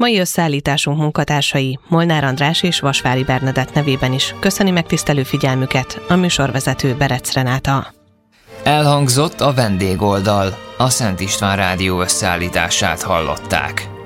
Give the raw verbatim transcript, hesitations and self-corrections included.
Mai összeállításunk munkatársai Molnár András és Vasvári Bernadett nevében is köszöni megtisztelő figyelmüket a műsorvezető Berec Renáta. Elhangzott a vendégoldal, a Szent István Rádió összeállítását hallották.